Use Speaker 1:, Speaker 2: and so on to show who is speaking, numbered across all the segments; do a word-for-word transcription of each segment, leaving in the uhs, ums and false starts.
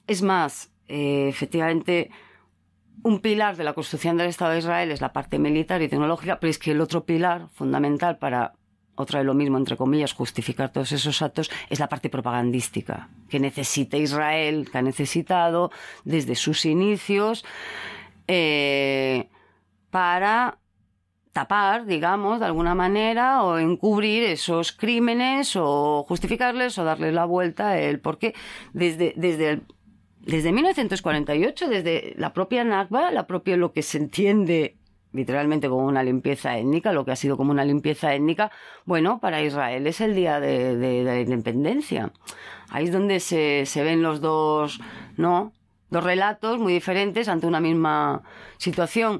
Speaker 1: Es más, eh, efectivamente, un pilar de la construcción del Estado de Israel es la parte militar y tecnológica, pero es que el otro pilar fundamental para, otra vez lo mismo, entre comillas, justificar todos esos actos, es la parte propagandística, que necesita Israel, que ha necesitado desde sus inicios, eh, para tapar, digamos, de alguna manera, o encubrir esos crímenes, o justificarles, o darles la vuelta, el porqué, desde, desde el Desde mil novecientos cuarenta y ocho, desde la propia Nakba, la propia, lo que se entiende literalmente como una limpieza étnica, lo que ha sido como una limpieza étnica, bueno, para Israel es el día de, de, de la independencia. Ahí es donde se, se ven los dos, ¿no? Dos relatos muy diferentes ante una misma situación.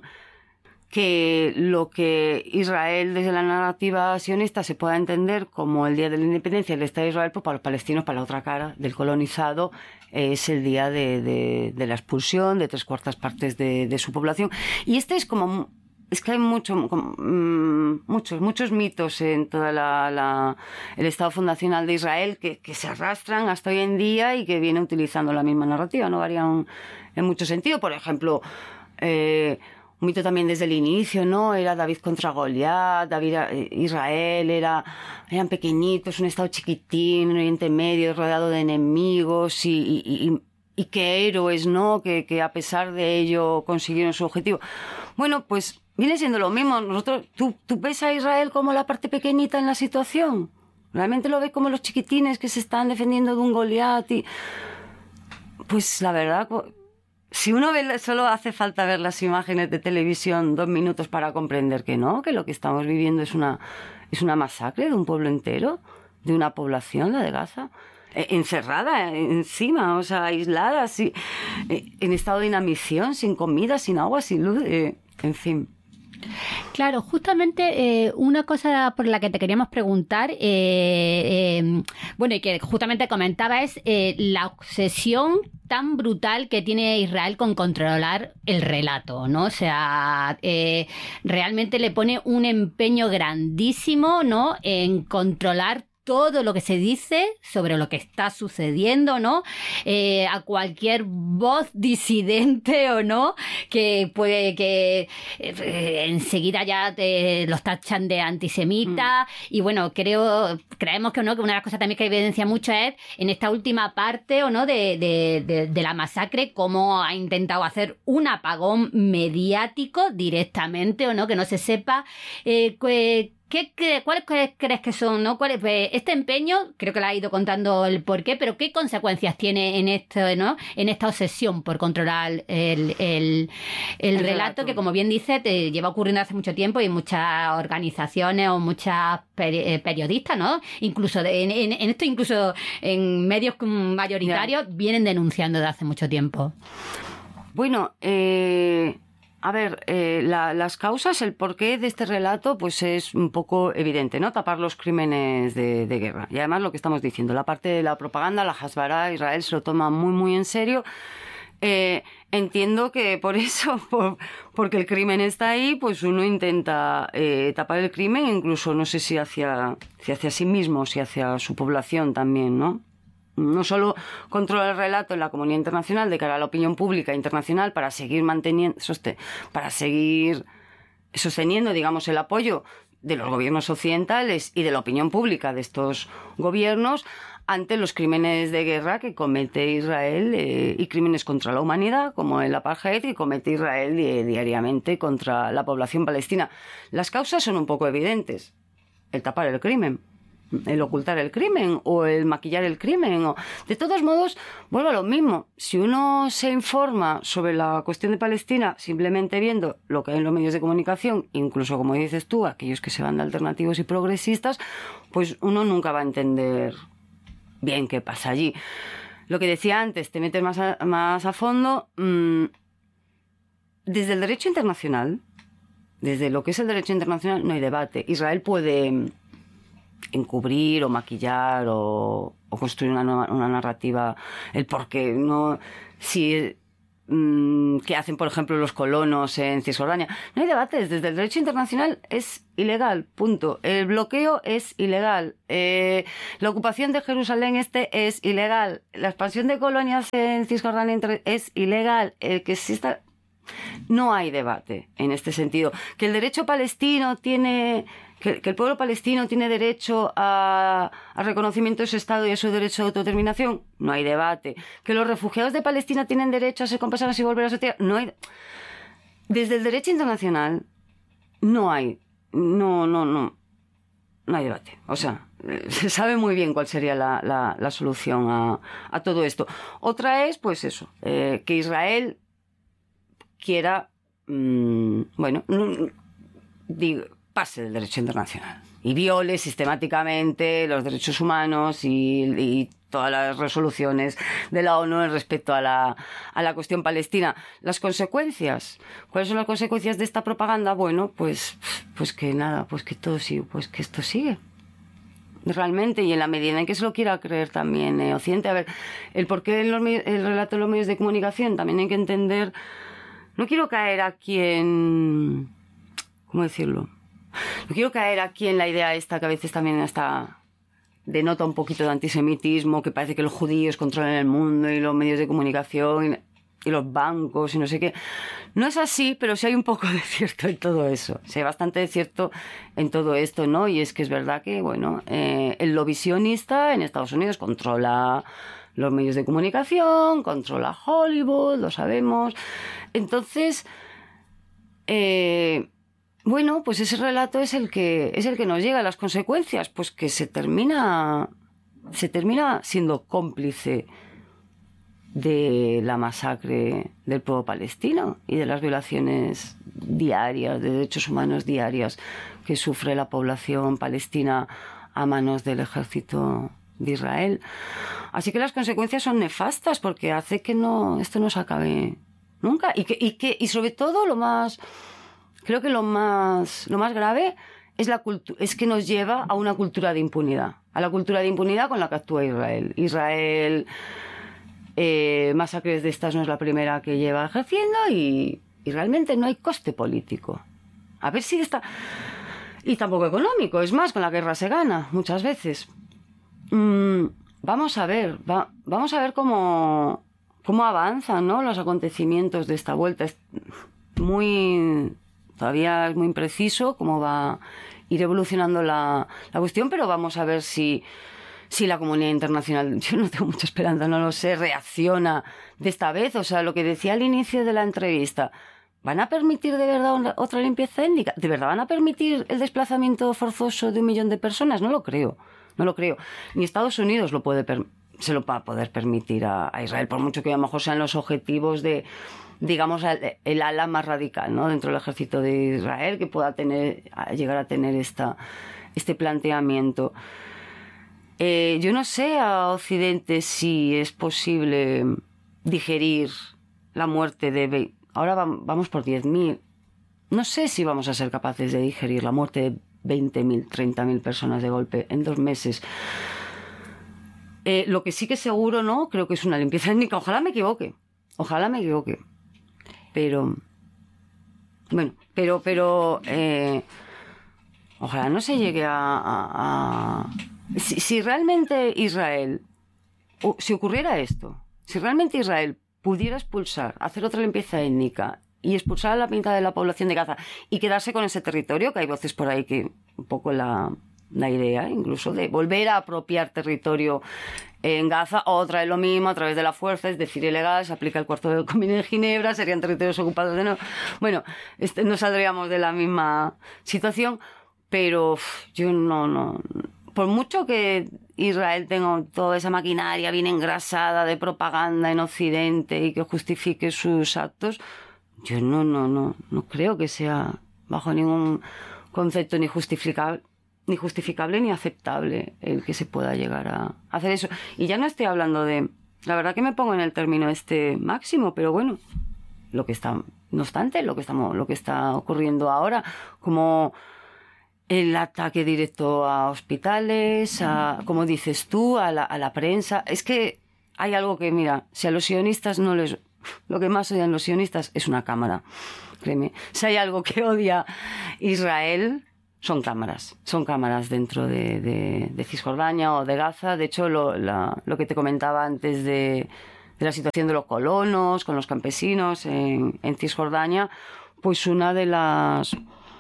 Speaker 1: Que lo que Israel desde la narrativa sionista se pueda entender como el día de la independencia del Estado de Israel, pues para los palestinos, para la otra cara del colonizado, es el día de, de, de la expulsión de tres cuartas partes de, de su población. Y este es como... Es que hay mucho, como, mmm, muchos, muchos mitos en todo la, la, el Estado fundacional de Israel que, que se arrastran hasta hoy en día y que viene utilizando la misma narrativa, no varían en mucho sentido. Por ejemplo... Eh, un mito también desde el inicio, ¿no? Era David contra Goliat, David, Israel, era, eran pequeñitos, un estado chiquitín, un Oriente Medio, rodeado de enemigos y, y, y, y qué héroes, ¿no? Que, que a pesar de ello consiguieron su objetivo. Bueno, pues viene siendo lo mismo. Nosotros, ¿tú, tú ves a Israel como la parte pequeñita en la situación? ¿Realmente lo ves como los chiquitines que se están defendiendo de un Goliat? Y... Pues la verdad... Si uno ve, solo hace falta ver las imágenes de televisión dos minutos para comprender que no, que lo que estamos viviendo es una, es una masacre de un pueblo entero, de una población, la de Gaza, eh, encerrada encima, o sea, aislada, sí, eh, en estado de inanición, sin comida, sin agua, sin luz, eh, en fin.
Speaker 2: Claro, justamente eh, una cosa por la que te queríamos preguntar, eh, eh, bueno, y que justamente comentaba, es eh, la obsesión tan brutal que tiene Israel con controlar el relato, ¿no? O sea, eh, realmente le pone un empeño grandísimo, ¿no?, en controlar todo lo que se dice sobre lo que está sucediendo, ¿no? Eh, a cualquier voz disidente o no, que puede que eh, enseguida ya te los tachan de antisemita. Mm. Y bueno, creo, creemos que no, que una de las cosas también que evidencia mucho es en esta última parte o no de, de, de, de la masacre, cómo ha intentado hacer un apagón mediático directamente o no, que no se sepa eh, que, ¿Qué, qué, ¿Cuáles crees que son, no? ¿Cuál es, pues, este empeño, creo que le ha ido contando el porqué, pero qué consecuencias tiene en esto, ¿no?, en esta obsesión por controlar el, el, el, el relato, relato, que como bien dice, te lleva ocurriendo hace mucho tiempo y muchas organizaciones o muchas peri- periodistas, ¿no? Incluso de, en, en, en esto, incluso en medios mayoritarios, yeah, vienen denunciando desde hace mucho tiempo.
Speaker 1: Bueno, eh... A ver, eh, la, las causas, el porqué de este relato, pues es un poco evidente, ¿no? Tapar los crímenes de, de guerra. Y además lo que estamos diciendo, la parte de la propaganda, la Hasbara, Israel se lo toma muy, muy en serio. Eh, entiendo que por eso, por, porque el crimen está ahí, pues uno intenta eh, tapar el crimen, incluso no sé si hacia, si hacia sí mismo, si hacia su población también, ¿no? No solo controla el relato en la comunidad internacional de cara a la opinión pública internacional para seguir manteniendo, para seguir sosteniendo, digamos, el apoyo de los gobiernos occidentales y de la opinión pública de estos gobiernos ante los crímenes de guerra que comete Israel eh, y crímenes contra la humanidad, como el apartheid que comete Israel di- diariamente contra la población palestina. Las causas son un poco evidentes. El tapar el crimen, el ocultar el crimen o el maquillar el crimen. O... De todos modos, vuelvo a lo mismo. Si uno se informa sobre la cuestión de Palestina simplemente viendo lo que hay en los medios de comunicación, incluso, como dices tú, aquellos que se van de alternativos y progresistas, pues uno nunca va a entender bien qué pasa allí. Lo que decía antes, te metes más a, más a fondo. Mmm, desde el derecho internacional, desde lo que es el derecho internacional, no hay debate. Israel puede encubrir o maquillar o, o construir una, nueva, una narrativa, el por qué no, si mmm, que hacen, por ejemplo, los colonos en Cisjordania. No hay debates. Desde el derecho internacional es ilegal, punto. El bloqueo es ilegal. Eh, la ocupación de Jerusalén Este es ilegal. La expansión de colonias en Cisjordania es ilegal. El que exista... No hay debate en este sentido. Que el derecho palestino tiene... Que, que el pueblo palestino tiene derecho a, a reconocimiento de su Estado y a su derecho de autodeterminación, no hay debate. Que los refugiados de Palestina tienen derecho a ser compensados y volver a su tierra, no hay... Desde el derecho internacional no hay, no, no, no, no hay debate. O sea, se sabe muy bien cuál sería la, la, la solución a, a todo esto. Otra es, pues eso, eh, que Israel quiera, mmm, bueno, no, digo, pase del derecho internacional y viole sistemáticamente los derechos humanos y, y todas las resoluciones de la ONU respecto a la, a la cuestión palestina. Las consecuencias, ¿cuáles son las consecuencias de esta propaganda? Bueno, pues, pues que nada, pues que todo sigue, pues que esto sigue. Realmente, y en la medida en que se lo quiera creer también eh, Occidente. A ver, el porqué en los, el relato de los medios de comunicación también hay que entender. No quiero caer aquí en... ¿Cómo decirlo? No quiero caer aquí en la idea esta que a veces también está denota un poquito de antisemitismo, que parece que los judíos controlan el mundo y los medios de comunicación y, y los bancos y no sé qué. No es así, pero sí hay un poco de cierto en todo eso. Sí hay bastante de cierto en todo esto, ¿no? Y es que es verdad que, bueno, eh, el lobby sionista en Estados Unidos controla los medios de comunicación, controla Hollywood, lo sabemos. Entonces, eh... bueno, pues ese relato es el que es el que nos llega a las consecuencias, pues que se termina se termina siendo cómplice de la masacre del pueblo palestino y de las violaciones diarias de derechos humanos diarias que sufre la población palestina a manos del ejército de Israel. Así que las consecuencias son nefastas porque hace que no esto no se acabe nunca y que y que y sobre todo lo más Creo que lo más, lo más grave es, la cultu- es que nos lleva a una cultura de impunidad, a la cultura de impunidad con la que actúa Israel. Israel, eh, masacres de estas no es la primera que lleva ejerciendo y, y realmente no hay coste político. A ver si está... Y tampoco económico, es más, con la guerra se gana muchas veces. Mm, vamos a ver, va, vamos a ver cómo, cómo avanzan, ¿no?, los acontecimientos de esta vuelta. Es muy... Todavía es muy impreciso cómo va a ir evolucionando la, la cuestión, pero vamos a ver si, si la comunidad internacional, yo no tengo mucha esperanza, no lo sé, reacciona de esta vez. O sea, lo que decía al inicio de la entrevista, ¿van a permitir de verdad una, otra limpieza étnica? ¿De verdad van a permitir el desplazamiento forzoso de un millón de personas? No lo creo, no lo creo. Ni Estados Unidos lo puede per, se lo va a poder permitir a, a Israel, por mucho que a lo mejor sean los objetivos de... digamos, el, el ala más radical, ¿no?, dentro del ejército de Israel, que pueda tener, llegar a tener esta, este planteamiento. Eh, yo no sé a Occidente si es posible digerir la muerte de... Ahora vamos por diez mil. No sé si vamos a ser capaces de digerir la muerte de veinte mil, treinta mil personas de golpe en dos meses. Eh, lo que sí que seguro, ¿no?, creo que es una limpieza étnica. Ojalá me equivoque. Ojalá me equivoque. Pero, bueno, pero, pero, eh, ojalá no se llegue a... a, a si, si realmente Israel, o, si ocurriera esto, si realmente Israel pudiera expulsar, hacer otra limpieza étnica y expulsar a la mitad de la población de Gaza y quedarse con ese territorio, que hay voces por ahí que un poco la, la idea, incluso, de volver a apropiar territorio en Gaza, otra vez lo mismo, a través de la fuerza, es decir, ilegal, se aplica el Cuarto de Convenio de Ginebra, serían territorios ocupados de nuevo. Bueno, este, no saldríamos de la misma situación, pero uf, yo no, no... Por mucho que Israel tenga toda esa maquinaria bien engrasada de propaganda en Occidente y que justifique sus actos, yo no, no, no, no creo que sea bajo ningún concepto ni justificable ni justificable ni aceptable el que se pueda llegar a hacer eso. Y ya no estoy hablando de... La verdad que me pongo en el término este máximo, pero bueno, lo que está... No obstante, lo que, estamos, lo que está ocurriendo ahora, como el ataque directo a hospitales, a, como dices tú, a la, a la prensa. Es que hay algo que, mira, si a los sionistas no les... lo que más odian los sionistas es una cámara. Créeme, si hay algo que odia Israel, son cámaras. Son cámaras dentro de, de, de Cisjordania o de Gaza. De hecho, lo, la, lo que te comentaba antes de, de la situación de los colonos con los campesinos en, en Cisjordania, pues una de las...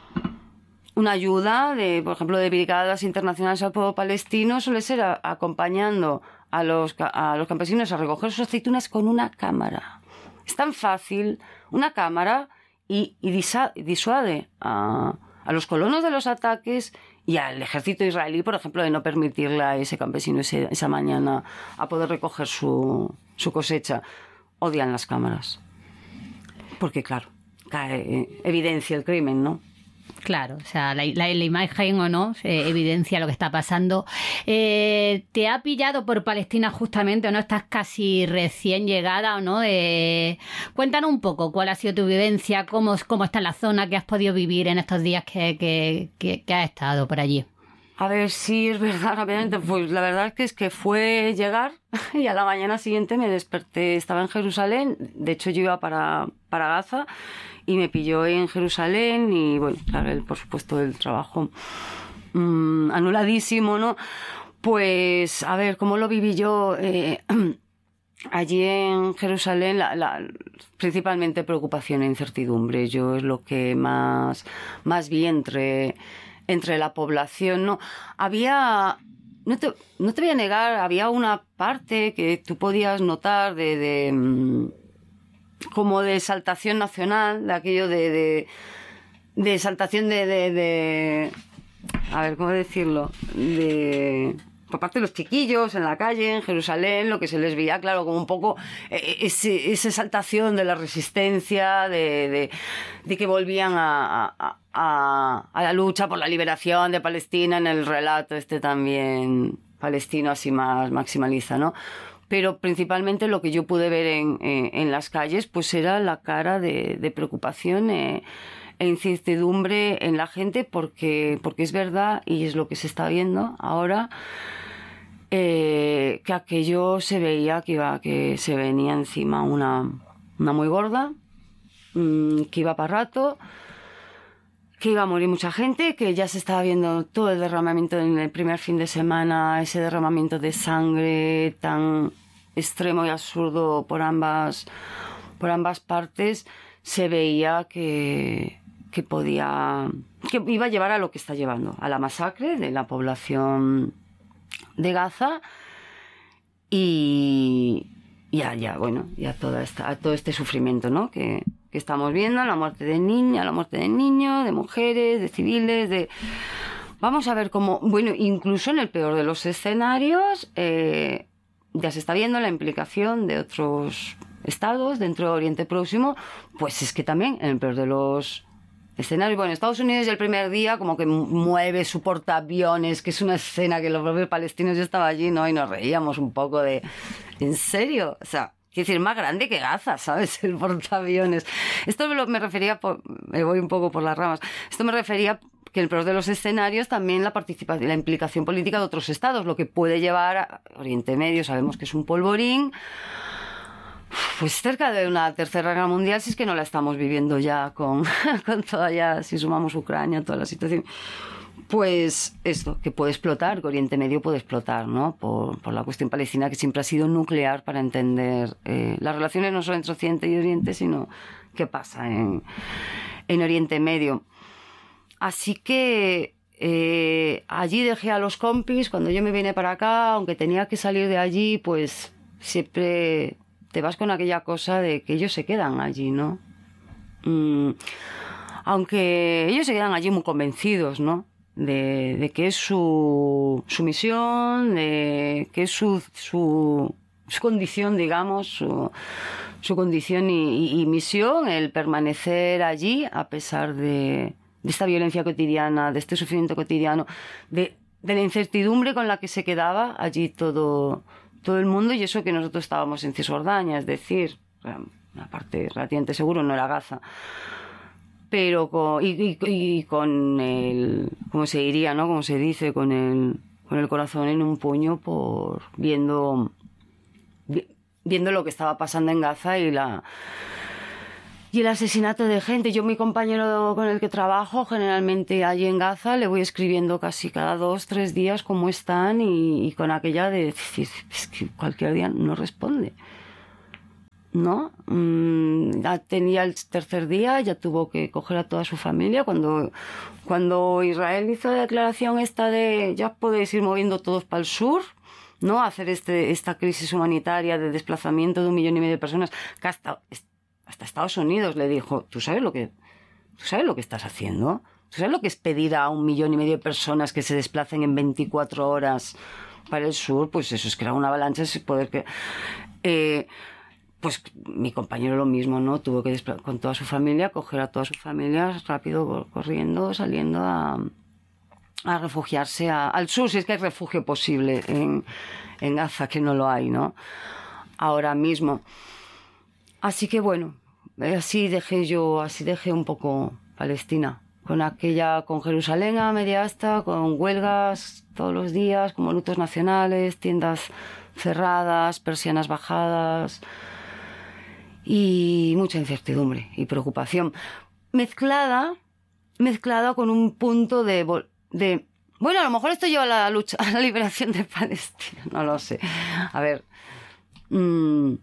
Speaker 1: Una ayuda, de, por ejemplo, de brigadas internacionales al pueblo palestino suele ser a, acompañando a los, a los campesinos a recoger sus aceitunas con una cámara. Es tan fácil, una cámara, y, y disa, disuade a, a los colonos de los ataques y al ejército israelí, por ejemplo, de no permitirle a ese campesino ese, esa mañana a poder recoger su, su cosecha. Odian las cámaras. Porque, claro, cae, evidencia el crimen, ¿no?
Speaker 2: Claro, o sea, la, la, la imagen o no eh, evidencia lo que está pasando. Eh, ¿Te ha pillado por Palestina justamente o no? ¿Estás casi recién llegada o no? Eh, cuéntanos un poco cuál ha sido tu vivencia, cómo, cómo está la zona que has podido vivir en estos días que, que, que, que has estado por allí.
Speaker 1: A ver, sí, es verdad, rápidamente. Pues la verdad es que es que fue llegar y a la mañana siguiente me desperté, estaba en Jerusalén, de hecho yo iba para, para Gaza y me pilló en Jerusalén y bueno, claro, el, por supuesto el trabajo mmm, anuladísimo, ¿no? Pues a ver, ¿cómo lo viví yo? Eh, allí en Jerusalén, la, la, principalmente preocupación e incertidumbre, yo es lo que más, más vi entre... entre la población, ¿no? Había, no te, no te voy a negar, había una parte que tú podías notar de, de como de exaltación nacional, de aquello de, de, de exaltación de, de, de, a ver, ¿cómo decirlo? De... por parte de los chiquillos en la calle, en Jerusalén, lo que se les veía, claro, como un poco eh, ese, esa exaltación de la resistencia, de, de, de que volvían a, a, a, a la lucha por la liberación de Palestina en el relato este también palestino así más maximaliza, ¿no? Pero principalmente lo que yo pude ver en, en, en las calles, pues era la cara de, de preocupación eh, e incertidumbre en la gente, porque, porque es verdad, y es lo que se está viendo ahora, Eh, que aquello se veía que iba, que se venía encima una, una muy gorda, mmm, que iba para rato, que iba a morir mucha gente, que ya se estaba viendo todo el derramamiento en el primer fin de semana, ese derramamiento de sangre tan extremo y absurdo por ambas, por ambas partes, se veía que, que podía, que iba a llevar a lo que está llevando, a la masacre de la población de Gaza y, y a, ya, bueno, ya toda esta, a todo este sufrimiento, ¿no? que, que estamos viendo, la muerte de niñas, la muerte de niños, de mujeres, de civiles, de... Vamos a ver cómo, bueno, incluso en el peor de los escenarios eh, ya se está viendo la implicación de otros estados dentro de Oriente Próximo, pues es que también en el peor de los escenario. Bueno, Estados Unidos el primer día como que mueve su portaaviones, que es una escena que los propios palestinos, yo estaba allí, ¿no? Y nos reíamos un poco de... ¿En serio? O sea, quiero decir, más grande que Gaza, ¿sabes? El portaaviones. Esto me, lo, me refería... Por, me voy un poco por las ramas. Esto me refería que en el peor de los escenarios también la participación, la implicación política de otros estados, lo que puede llevar a Oriente Medio, sabemos que es un polvorín, pues cerca de una tercera guerra mundial, si es que no la estamos viviendo ya con, con toda ya, si sumamos Ucrania, toda la situación, pues esto, que puede explotar, que Oriente Medio puede explotar, ¿no? Por, por la cuestión palestina, que siempre ha sido nuclear para entender eh, las relaciones no solo entre Occidente y Oriente, sino qué pasa en, en Oriente Medio. Así que eh, allí dejé a los compis, cuando yo me vine para acá, aunque tenía que salir de allí, pues siempre... te vas con aquella cosa de que ellos se quedan allí, ¿no? Mm, aunque ellos se quedan allí muy convencidos, ¿no? De, de que es su, su misión, de que es su, su, su condición, digamos, su, su condición y, y, y misión, el permanecer allí a pesar de, de esta violencia cotidiana, de este sufrimiento cotidiano, de, de la incertidumbre con la que se quedaba allí todo... todo el mundo, y eso que nosotros estábamos en Cisjordania, es decir, una parte relativamente seguro no era Gaza, pero con, y, y, y con el, ¿cómo se diría, no? Como se dice, con el, con el corazón en un puño por viendo viendo lo que estaba pasando en Gaza y la y el asesinato de gente. Yo, mi compañero con el que trabajo, generalmente allí en Gaza, le voy escribiendo casi cada dos, tres días cómo están y, y con aquella de decir, es que cualquier día no responde. ¿No? Mm, ya tenía el tercer día, ya tuvo que coger a toda su familia. Cuando, cuando Israel hizo la declaración esta de ya podéis ir moviendo todos para el sur, ¿no? Hacer este, esta crisis humanitaria de desplazamiento de un millón y medio de personas, que hasta, hasta Estados Unidos le dijo, ¿tú sabes lo que, tú sabes lo que estás haciendo? ¿Tú sabes lo que es pedir a un millón y medio de personas que se desplacen en veinticuatro horas para el sur? Pues eso es crear una avalancha, es poder que... Eh, Pues mi compañero lo mismo, ¿no? Tuvo que con toda su familia, coger a toda su familia rápido, corriendo, saliendo a, a refugiarse a, al sur, si es que hay refugio posible en, en Gaza, que no lo hay, ¿no? Ahora mismo. Así que bueno, así dejé yo, así dejé un poco Palestina, con aquella, con Jerusalén a media asta, con huelgas todos los días, como lutos nacionales, tiendas cerradas, persianas bajadas... y mucha incertidumbre y preocupación mezclada mezclada con un punto de, de bueno, a lo mejor esto lleva a la lucha, a la liberación de Palestina, no lo sé. A ver, mmm,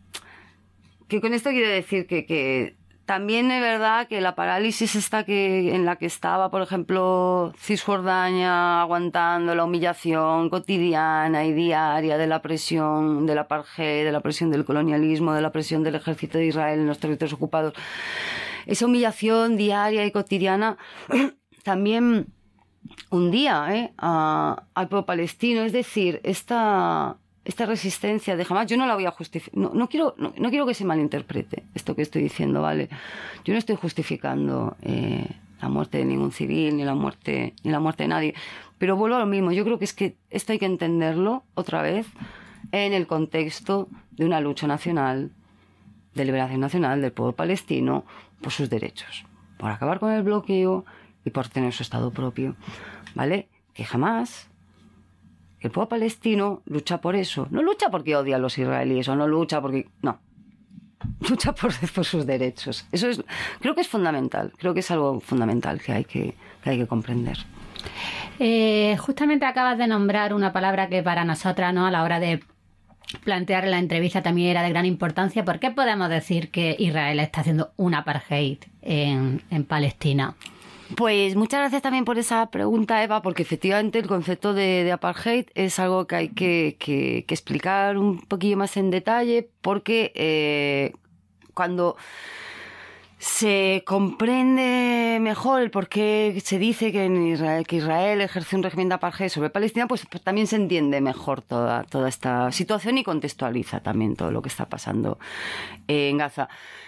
Speaker 1: que con esto quiero decir que, que también es verdad que la parálisis esta que, en la que estaba, por ejemplo, Cisjordania, aguantando la humillación cotidiana y diaria de la presión del apartheid, de la presión del colonialismo, de la presión del ejército de Israel en los territorios ocupados, esa humillación diaria y cotidiana también hundía ¿eh? a, al pueblo palestino. Es decir, esta... esta resistencia de jamás, yo no la voy a justificar, no, no, quiero, no, no quiero que se malinterprete esto que estoy diciendo, ¿vale? Yo no estoy justificando eh, la muerte de ningún civil, ni la muerte, ni la muerte de nadie, pero vuelvo a lo mismo, yo creo que es que esto hay que entenderlo otra vez en el contexto de una lucha nacional, de liberación nacional del pueblo palestino por sus derechos, por acabar con el bloqueo y por tener su Estado propio, ¿vale? Que jamás... el pueblo palestino lucha por eso. No lucha porque odia a los israelíes o no lucha porque... No. Lucha por, por sus derechos. Eso es, creo que es fundamental. Creo que es algo fundamental que hay que, que, hay que comprender.
Speaker 2: Eh, justamente acabas de nombrar una palabra que para nosotras, ¿no?, a la hora de plantear la entrevista también era de gran importancia. ¿Por qué podemos decir que Israel está haciendo un apartheid en, en Palestina?
Speaker 1: Pues muchas gracias también por esa pregunta, Eva, porque efectivamente el concepto de, de apartheid es algo que hay que, que, que explicar un poquillo más en detalle, porque eh, cuando se comprende mejor el por qué se dice que, en Israel, que Israel ejerce un régimen de apartheid sobre Palestina, pues, pues también se entiende mejor toda, toda esta situación y contextualiza también todo lo que está pasando en Gaza.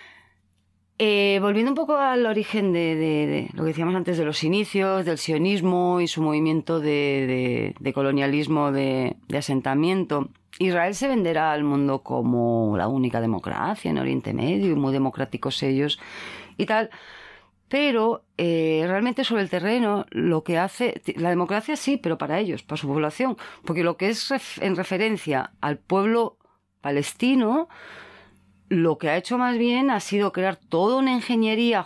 Speaker 1: Eh, volviendo un poco al origen de, de, de lo que decíamos antes de los inicios, del sionismo y su movimiento de, de, de colonialismo, de, de asentamiento, Israel se venderá al mundo como la única democracia en Oriente Medio y muy democráticos ellos y tal, pero eh, realmente sobre el terreno lo que hace, la democracia sí, pero para ellos, para su población, porque lo que es ref, en referencia al pueblo palestino, lo que ha hecho más bien ha sido crear toda una ingeniería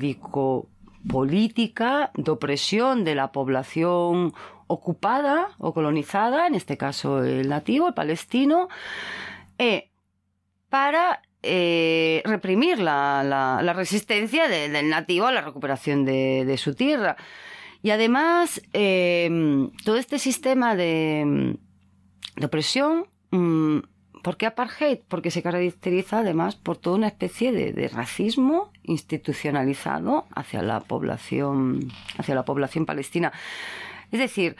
Speaker 1: jurídico-política de opresión de la población ocupada o colonizada, en este caso el nativo, el palestino, eh, para eh, reprimir la, la, la resistencia de, del nativo a la recuperación de, de su tierra. Y además, eh, todo este sistema de, de opresión... Mmm, ¿por qué apartheid? Porque se caracteriza además por toda una especie de, de racismo institucionalizado hacia la población, hacia la población palestina. Es decir,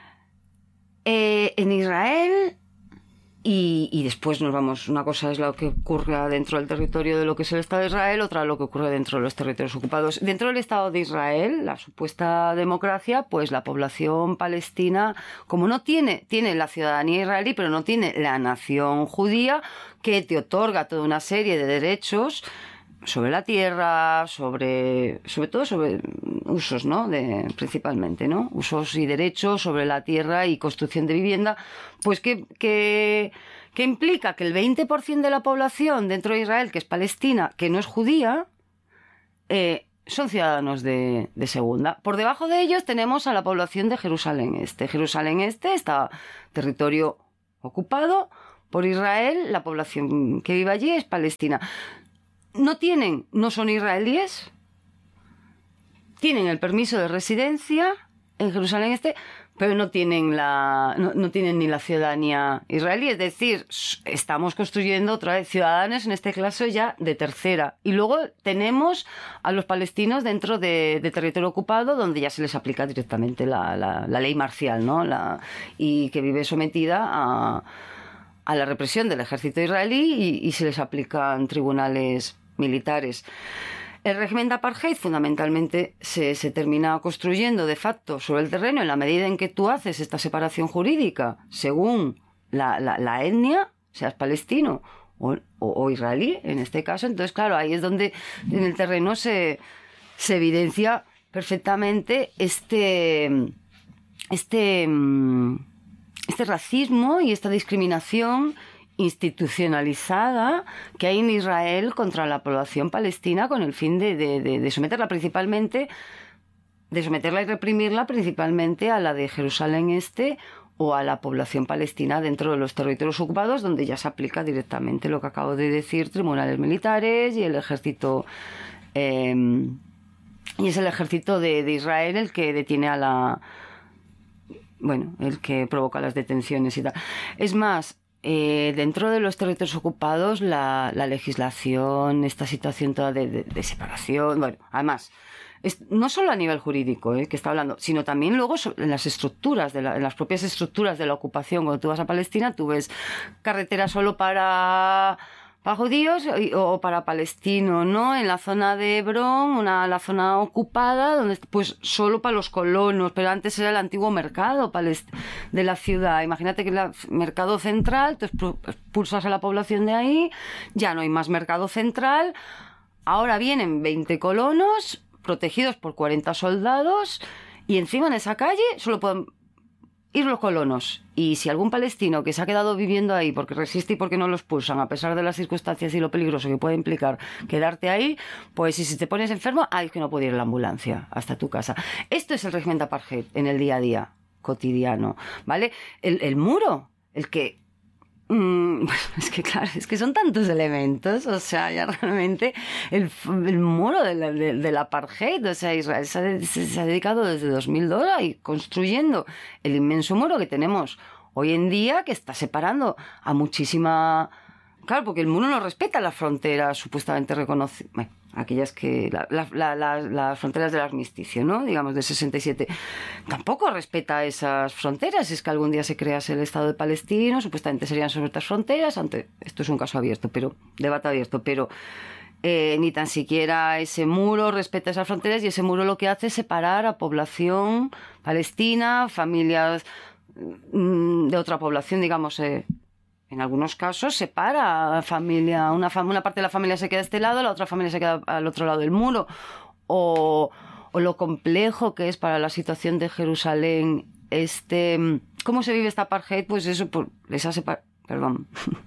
Speaker 1: eh, en Israel, y, y después nos vamos, una cosa es lo que ocurre dentro del territorio de lo que es el Estado de Israel, otra lo que ocurre dentro de los territorios ocupados. Dentro del Estado de Israel, la supuesta democracia, pues la población palestina, como no tiene, tiene la ciudadanía israelí, pero no tiene la nación judía, que te otorga toda una serie de derechos sobre la tierra, sobre, sobre todo sobre usos, ¿no? De, principalmente, ¿no? Usos y derechos sobre la tierra y construcción de vivienda, pues que, que, que implica que el veinte por ciento de la población dentro de Israel, que es palestina, que no es judía, eh, son ciudadanos de, de segunda. Por debajo de ellos tenemos a la población de Jerusalén Este. Jerusalén Este está territorio ocupado por Israel, la población que vive allí es palestina. No tienen, no son israelíes, tienen el permiso de residencia en Jerusalén Este, pero no tienen la no, no tienen ni la ciudadanía israelí. Es decir, estamos construyendo otra vez ciudadanos, en este caso ya de tercera. Y luego tenemos a los palestinos dentro de, de territorio ocupado, donde ya se les aplica directamente la, la, la ley marcial, ¿no? La, y que vive sometida a, a la represión del ejército israelí y, y se les aplican tribunales militares. El régimen de apartheid fundamentalmente se, se termina construyendo de facto sobre el terreno en la medida en que tú haces esta separación jurídica según la, la, la etnia, seas palestino o, o, o israelí en este caso. Entonces, claro, ahí es donde en el terreno se, se evidencia perfectamente este, este, este racismo y esta discriminación institucionalizada que hay en Israel contra la población palestina con el fin de, de, de, de someterla principalmente, de someterla y reprimirla principalmente a la de Jerusalén Este o a la población palestina dentro de los territorios ocupados, donde ya se aplica directamente lo que acabo de decir, tribunales militares y el ejército eh, y es el ejército de, de Israel el que detiene a la bueno, el que provoca las detenciones y tal. Es más, Eh, dentro de los territorios ocupados, la, la legislación, esta situación toda de, de, de separación, bueno, además, es, no solo a nivel jurídico, eh, que está hablando, sino también luego en las estructuras, de la, en las propias estructuras de la ocupación. Cuando tú vas a Palestina, tú ves carreteras solo para, para judíos o para palestinos, ¿no? En la zona de Hebrón, una, la zona ocupada, donde pues solo para los colonos, pero antes era el antiguo mercado de la ciudad. Imagínate que el mercado central, tú expulsas a la población de ahí, ya no hay más mercado central, ahora vienen veinte colonos protegidos por cuarenta soldados y encima en esa calle solo pueden ir los colonos. Y si algún palestino que se ha quedado viviendo ahí porque resiste y porque no lo expulsan, a pesar de las circunstancias y lo peligroso que puede implicar quedarte ahí, pues si te pones enfermo, ay, es que no puede ir en la ambulancia hasta tu casa. Esto es el régimen de apartheid en el día a día cotidiano, ¿vale? El, el muro, el que Mm, es que claro, es que son tantos elementos, o sea, ya realmente el, el muro del de, de apartheid, o sea, Israel se ha, se ha dedicado desde dos mil dos ahí construyendo el inmenso muro que tenemos hoy en día, que está separando a muchísima... Claro, porque el muro no respeta las fronteras supuestamente reconocidas, bueno, aquellas que... La, la, la, la, las fronteras del armisticio, ¿no? Digamos, de sesenta y siete. Tampoco respeta esas fronteras. Es que algún día se crease el Estado de Palestina, supuestamente serían sobre otras fronteras. Ante, esto es un caso abierto, pero debate abierto, pero eh, ni tan siquiera ese muro respeta esas fronteras, y ese muro lo que hace es separar a población palestina, familias mmm, de otra población, digamos... Eh, En algunos casos separa a familia, una, fam- una parte de la familia se queda a este lado, la otra familia se queda al otro lado del muro. O, o lo complejo que es para la situación de Jerusalén este... ¿Cómo se vive esta apartheid? Pues eso, por esa separa... Perdón.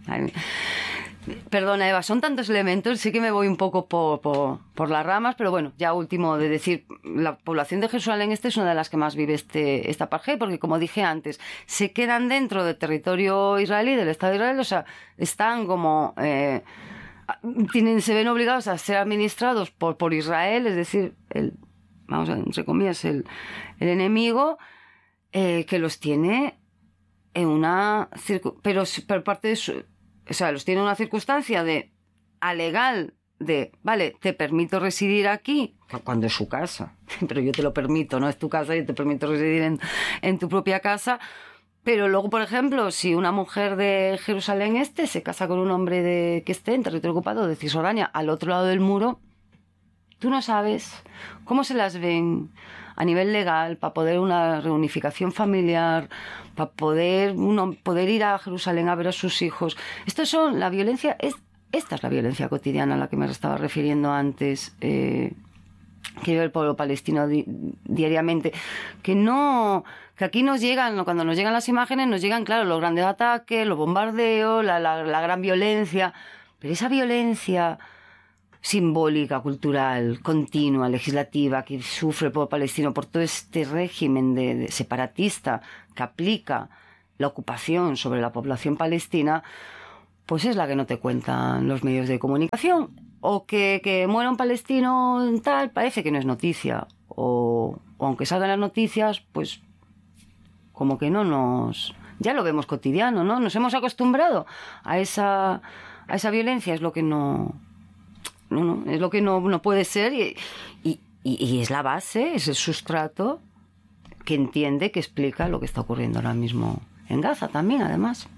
Speaker 1: Perdona, Eva, son tantos elementos, sí que me voy un poco por, por, por las ramas, pero bueno, ya último de decir, la población de Jerusalén Este es una de las que más vive este, esta apartheid, porque como dije antes, se quedan dentro del territorio israelí, del Estado de Israel, o sea, están como... Eh, tienen, se ven obligados a ser administrados por, por Israel, es decir, el, vamos a entre comillas, el, el enemigo, eh, que los tiene en una... Circu- pero por parte de su... O sea, los tiene una circunstancia de alegal de, vale, te permito residir aquí, cuando es su casa, pero yo te lo permito, no es tu casa, yo te permito residir en, en tu propia casa. Pero luego, por ejemplo, si una mujer de Jerusalén Este se casa con un hombre de, que esté en territorio ocupado de Cisjordania, al otro lado del muro, tú no sabes cómo se las ven a nivel legal para poder una reunificación familiar, para poder uno poder ir a Jerusalén a ver a sus hijos. Esto son la violencia, es, esta es la violencia cotidiana a la que me estaba refiriendo antes. Eh, que vive el pueblo palestino di- diariamente, que no, que aquí nos llegan, cuando nos llegan las imágenes, nos llegan, claro, los grandes ataques, los bombardeos, la, la, la gran violencia, pero esa violencia simbólica, cultural, continua, legislativa, que sufre el pueblo palestino por todo este régimen de, de separatista que aplica la ocupación sobre la población palestina, pues es la que no te cuentan los medios de comunicación. O que, que muera un palestino tal, parece que no es noticia. O, o aunque salgan las noticias, pues como que no nos... Ya lo vemos cotidiano, ¿no? Nos hemos acostumbrado a esa, a esa violencia, es lo que no... No, no, es lo que no, no puede ser y, y, y es la base, es el sustrato que entiende, que explica lo que está ocurriendo ahora mismo en Gaza también, además.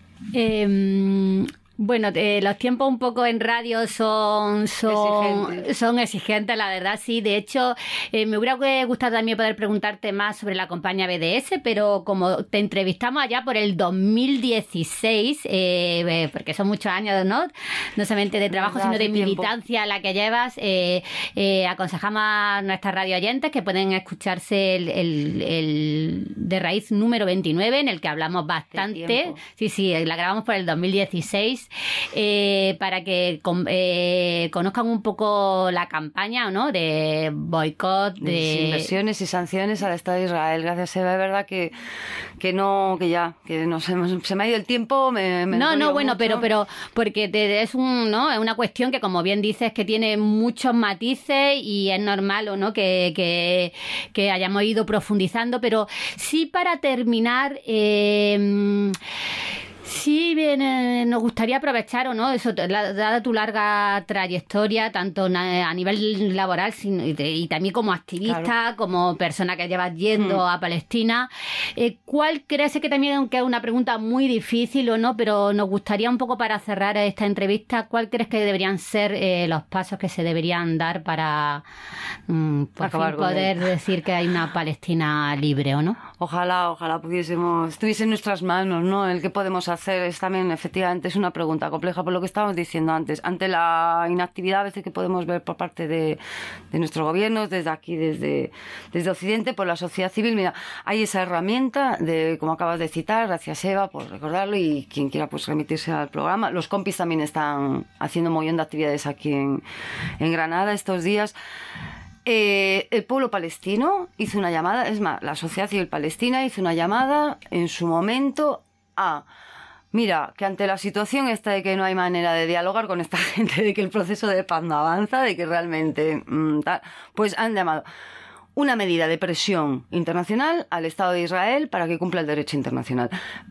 Speaker 2: Eh, bueno, eh, los tiempos un poco en radio son, son,
Speaker 1: exigentes.
Speaker 2: son exigentes, la verdad, sí. De hecho, eh, me hubiera gustado también poder preguntarte más sobre la compañía B D S, pero como te entrevistamos allá por el dos mil dieciséis, eh, porque son muchos años, ¿no? No solamente de trabajo,
Speaker 1: ¿Verdad?
Speaker 2: sino de
Speaker 1: Hace tiempo.
Speaker 2: militancia la que llevas, eh, eh, aconsejamos a nuestras radio oyentes que pueden escucharse el, el, el de raíz número veintinueve, en el que hablamos bastante.
Speaker 1: tiempo.
Speaker 2: Sí, sí, la grabamos por el dos mil dieciséis. Eh, para que con, eh, conozcan un poco la campaña, ¿no? De boicot, de...
Speaker 1: de inversiones y sanciones al Estado de Israel. Gracias, Eva, es verdad que, que no, que ya, que no se, se me ha ido el tiempo. Me, me
Speaker 2: no, no, bueno,
Speaker 1: mucho.
Speaker 2: pero, pero porque te, es un, ¿no? Es una cuestión que, como bien dices, que tiene muchos matices y es normal, ¿o no? Que, que, que hayamos ido profundizando, pero sí, para terminar. Eh, Sí, bien, eh, nos gustaría aprovechar, ¿o no? Eso, la, dada tu larga trayectoria, tanto na, a nivel laboral sin, y, de, y también como activista, claro, como persona que llevas yendo hmm. a Palestina, eh, ¿cuál crees que también, que es una pregunta muy difícil, o no? Pero nos gustaría un poco, para cerrar esta entrevista, ¿cuál crees que deberían ser eh, los pasos que se deberían dar para mm, por fin poder decir que hay una Palestina libre, o no?
Speaker 1: Ojalá, ojalá pudiésemos, estuviese en nuestras manos, ¿no? El que podemos hacer es también, efectivamente, es una pregunta compleja por lo que estábamos diciendo antes. Ante la inactividad a veces que podemos ver por parte de, de nuestros gobiernos, desde aquí, desde, desde Occidente, por la sociedad civil, mira, hay esa herramienta de, como acabas de citar, gracias Eva por recordarlo, y quien quiera pues remitirse al programa. Los compis también están haciendo un montón de actividades aquí en, en Granada estos días. Eh, el pueblo palestino hizo una llamada, es más, la sociedad civil palestina hizo una llamada en su momento a, mira, que ante la situación esta de que no hay manera de dialogar con esta gente, de que el proceso de paz no avanza, de que realmente mmm, tal, pues han llamado una medida de presión internacional al Estado de Israel para que cumpla el derecho internacional.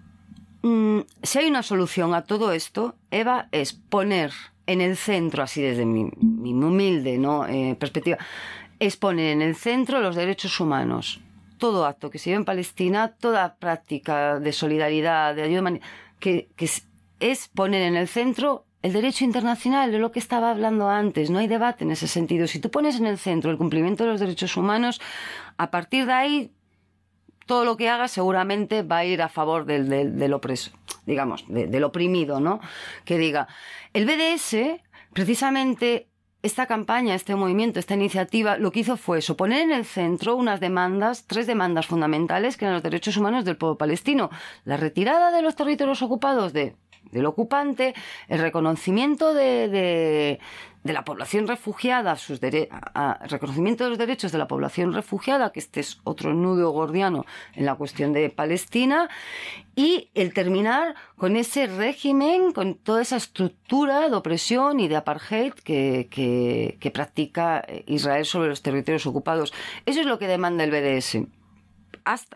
Speaker 1: Mm, si hay una solución a todo esto, Eva, es poner en el centro, así desde mi, mi humilde, ¿no? eh, perspectiva, es poner en el centro los derechos humanos. Todo acto que se lleve en Palestina, toda práctica de solidaridad, de ayuda humanitaria, que, que es, es poner en el centro el derecho internacional, de lo que estaba hablando antes. No hay debate en ese sentido. Si tú pones en el centro el cumplimiento de los derechos humanos, a partir de ahí, todo lo que hagas seguramente va a ir a favor del, del, del opreso, digamos, de, del oprimido, ¿no? Que diga, el B D S, precisamente, esta campaña, este movimiento, esta iniciativa, lo que hizo fue eso, poner en el centro unas demandas, tres demandas fundamentales, que eran los derechos humanos del pueblo palestino. La retirada de los territorios ocupados de, del ocupante, el reconocimiento de, de, de la población refugiada, sus dere- a, a, reconocimiento de los derechos de la población refugiada, que este es otro nudo gordiano en la cuestión de Palestina, y el terminar con ese régimen, con toda esa estructura de opresión y de apartheid que, que, que practica Israel sobre los territorios ocupados. Eso es lo que demanda el B D S. Hasta,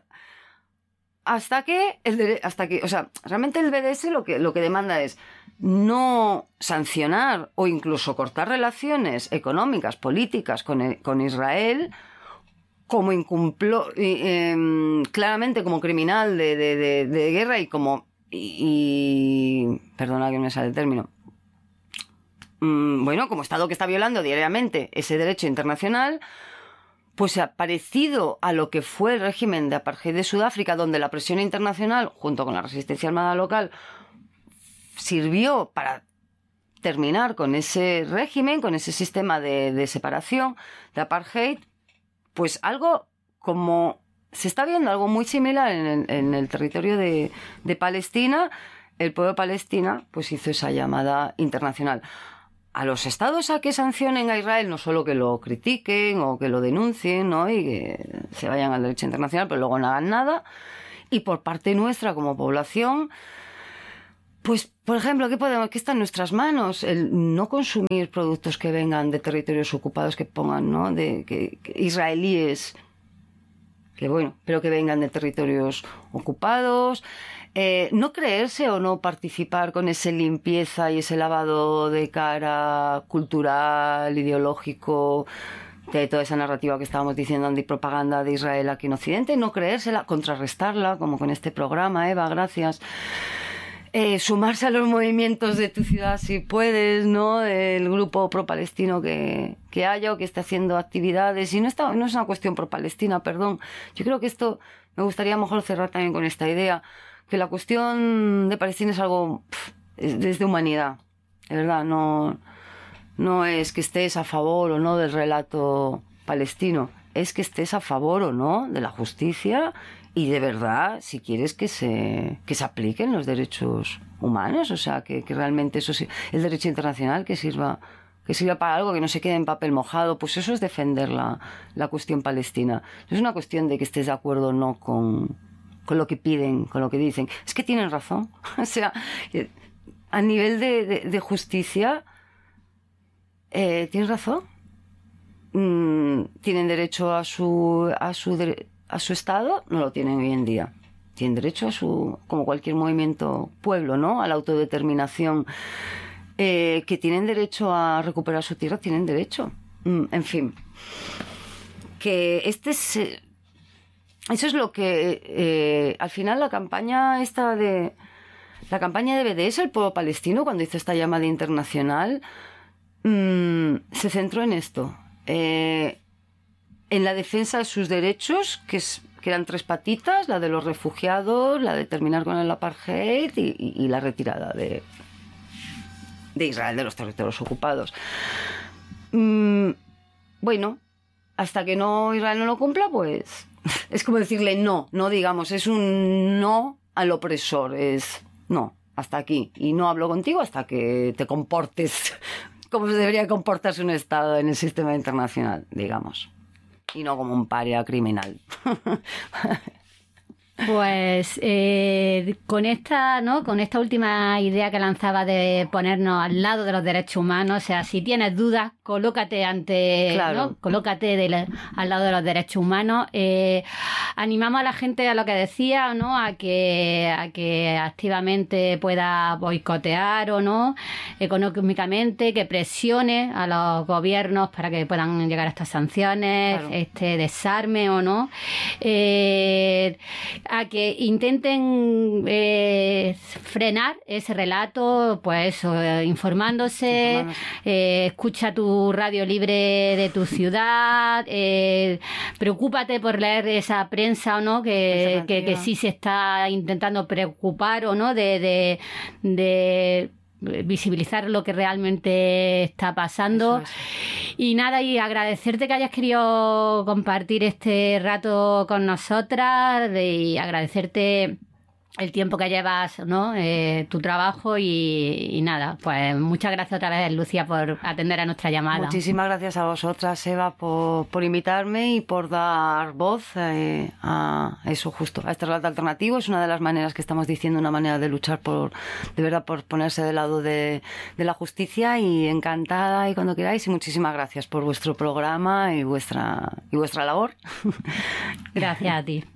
Speaker 1: hasta que, el, hasta que, o sea, realmente el B D S lo que, lo que demanda es no sancionar o incluso cortar relaciones económicas, políticas con, con Israel, como incumplo, eh, eh, claramente como criminal de, de, de, de guerra y como, y, y perdona que me sale el término, mm, bueno, como Estado que está violando diariamente ese derecho internacional, pues parecido a lo que fue el régimen de apartheid de Sudáfrica, donde la presión internacional, junto con la resistencia armada local, sirvió para terminar con ese régimen, con ese sistema de, de separación, de apartheid, pues algo como... Se está viendo algo muy similar en el, en el territorio de, de Palestina. El pueblo de Palestina pues hizo esa llamada internacional a los estados a que sancionen a Israel, no solo que lo critiquen o que lo denuncien, ¿no? Y que se vayan al derecho internacional, pero luego no hagan nada. Y por parte nuestra como población, pues, por ejemplo, ¿qué podemos? ¿Qué está en nuestras manos? El no consumir productos que vengan de territorios ocupados, que pongan, ¿no? De que, que israelíes, que bueno, pero que vengan de territorios ocupados. Eh, no creerse o no participar con esa limpieza y ese lavado de cara cultural, ideológico, de toda esa narrativa que estábamos diciendo, antipropaganda de Israel aquí en Occidente, no creérsela, contrarrestarla, como con este programa, Eva, gracias. Eh, sumarse a los movimientos de tu ciudad si puedes, ¿no? El grupo pro-palestino que, que haya o que esté haciendo actividades. Y no, está, no es una cuestión pro-palestina, perdón. Yo creo que esto me gustaría mejor cerrar también con esta idea, que la cuestión de Palestina es algo pff, es, es de humanidad, de verdad, no, no es que estés a favor o no del relato palestino, es que estés a favor o no de la justicia y de verdad, si quieres que se, que se apliquen los derechos humanos, o sea, que, que realmente eso sí, el derecho internacional que sirva, que sirva para algo, que no se quede en papel mojado, pues eso es defender la, la cuestión palestina. No es una cuestión de que estés de acuerdo o no con... con lo que piden, con lo que dicen. Es que tienen razón. O sea, a nivel de, de, de justicia, eh, ¿tienen razón? Mm, ¿Tienen derecho a su, a, su, a su Estado? No lo tienen hoy en día. Tienen derecho a su, como cualquier movimiento pueblo, ¿no? A la autodeterminación. Eh, que tienen derecho a recuperar su tierra, tienen derecho. Mm, en fin. Que este es... Eso es lo que, eh, al final, la campaña esta de... La campaña de B D S, el pueblo palestino, cuando hizo esta llamada internacional, mmm, se centró en esto. Eh, en la defensa de sus derechos, que, es, que eran tres patitas, la de los refugiados, la de terminar con el apartheid y, y, y la retirada de, de Israel de los territorios ocupados. Mm, bueno, hasta que no Israel no lo cumpla, pues... Es como decirle no, no digamos, es un no al opresor, es no, hasta aquí. Y no hablo contigo hasta que te comportes como se debería comportarse un Estado en el sistema internacional, digamos. Y no como un paria criminal.
Speaker 2: Pues eh, con esta, ¿no? Con esta última idea que lanzaba de ponernos al lado de los derechos humanos, o sea, si tienes dudas, colócate ante,
Speaker 1: claro.
Speaker 2: ¿no? Colócate de la, al lado de los derechos humanos. Eh, animamos a la gente a lo que decía, ¿no? A que a que activamente pueda boicotear o no económicamente, que presione a los gobiernos para que puedan llegar a estas sanciones, claro. Este desarme o no. Eh, a que intenten eh, frenar ese relato, pues eso, eh, informándose, informándose. Eh, escucha tu radio libre de tu ciudad, eh, preocúpate por leer esa prensa o no, que, que, que sí se está intentando preocupar o no de... de, de visibilizar lo que realmente está pasando. Es. Y nada, y agradecerte que hayas querido compartir este rato con nosotras y agradecerte el tiempo que llevas, ¿no? Eh, tu trabajo y, y nada, pues muchas gracias otra vez, Lucía, por atender a nuestra llamada.
Speaker 1: Muchísimas gracias a vosotras, Eva, por, por invitarme y por dar voz eh, a eso justo, a este relato alternativo. Es una de las maneras que estamos diciendo, una manera de luchar por, de verdad, por ponerse del lado de, de la justicia, y encantada y cuando queráis, y muchísimas gracias por vuestro programa y vuestra, y vuestra labor.
Speaker 2: Gracias a ti.